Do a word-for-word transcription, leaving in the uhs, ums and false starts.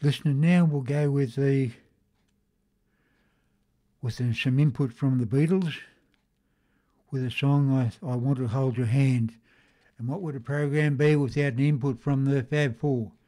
Listening now, we'll go with the with some input from the Beatles with a song I, I Want to Hold Your Hand. And what would a program be without an input from the Fab Four?